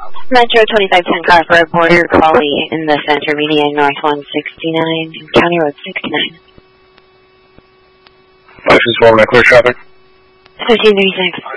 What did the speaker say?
Metro 2510 car for a border collie in the center, median north 169, County Road 69. License 4, clear traffic. 1536.